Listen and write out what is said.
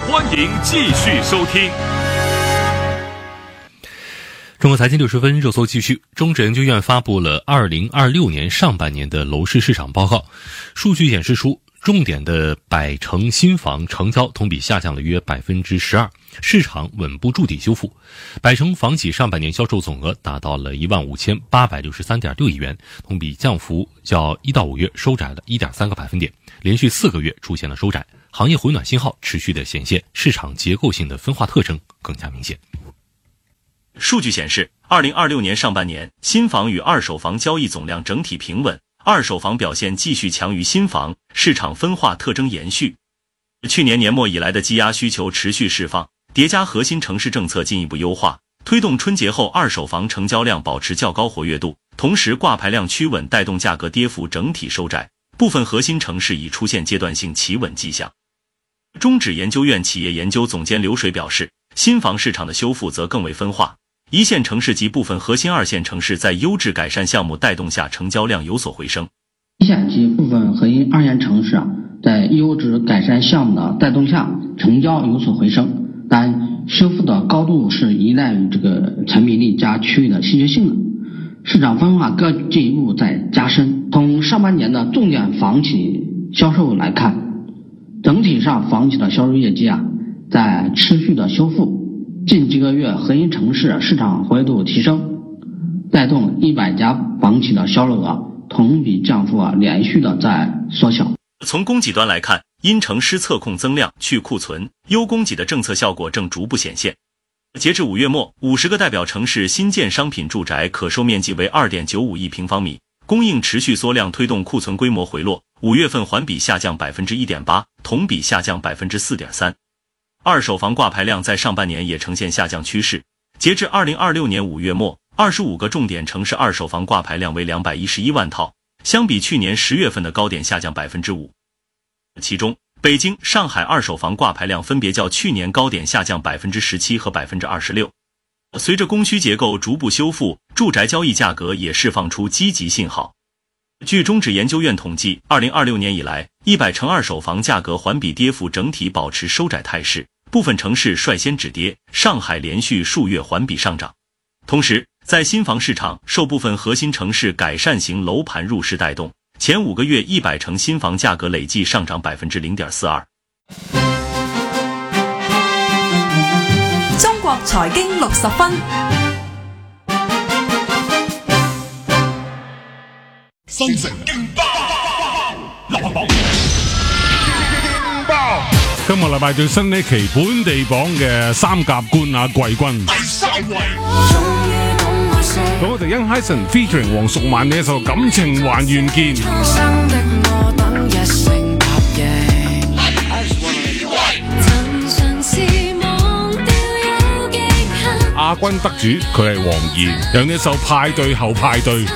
欢迎继续收听。 中国财经60分热搜继续。中指研究院发布了2026年上半年的楼市市场报告，数据显示出重点的百城新房成交同比下降了约 12%， 市场稳步筑底修复。百城房企上半年销售总额达到了15863.6亿元，同比降幅较1到5月收窄了 1.3个百分点，连续4个月出现了收窄，行业回暖信号持续的显现，市场结构性的分化特征更加明显。 数据显示，2026年上半年新房与二手房交易总量整体平稳，二手房表现继续强于新房，市场分化特征延续。去年年末以来的积压需求持续释放，叠加核心城市政策进一步优化，推动春节后二手房成交量保持较高活跃度，同时挂牌量趋稳，带动价格跌幅整体收窄，部分核心城市已出现阶段性企稳迹象。中指研究院企业研究总监刘水表示，新房市场的修复则更为分化，一线城市及部分核心二线城市在优质改善项目带动下成交量有所回升。 一线及部分核心二线城市在优质改善项目的带动下成交有所回升，但修复的高度是依赖于这个产品力加区域的稀缺性的，市场分化更进一步在加深。从上半年的重点房企销售来看，整体上房企的销售业绩在持续的修复，近几个月核心城市市场活跃度提升，带动100家房企的销售额同比降幅连续的在缩小。 从供给端来看，因城施策控增量、去库存、优供给的政策效果正逐步显现。截至5月末，50个代表城市新建商品住宅可售面积为 2.95 亿平方米，供应持续缩量推动库存规模回落，5月份环比下降 1.8%， 同比下降 4.3%。二手房挂牌量在上半年也呈现下降趋势，截至2026年5月末，25个重点城市二手房挂牌量为211万套，相比去年10月份的高点下降 5%。其中，北京、上海二手房挂牌量分别较去年高点下降 17% 和 26%。随着供需结构逐步修复，住宅交易价格也释放出积极信号。据中指研究院统计，2026年以来，100城二手房价格环比跌幅整体保持收窄态势，部分城市率先止跌，上海连续数月环比上涨。同时，在新房市场，受部分核心城市改善型楼盘入市带动，前5个月100城新房价格累计上涨 0.42%。 中國財經60分， 新城勁爆，流行榜勁爆。 今個禮拜最新呢期本地榜嘅三甲冠亞季軍， 第3位。 咁我哋殷海神 featuring 黃淑蔓呢一首《感情還願見》。亞軍得主佢係黃妍，有呢一首《派對後派對》。